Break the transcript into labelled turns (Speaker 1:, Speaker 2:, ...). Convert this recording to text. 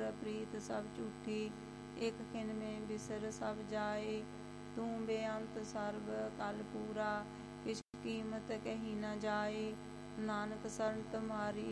Speaker 1: प्रीत सब झूठी, एक खिन में बिसर सब जाए। तू बेअंत सर्ब कल पूरा, किछ कीमत कही न जाए। नानक शरण तुम्हारी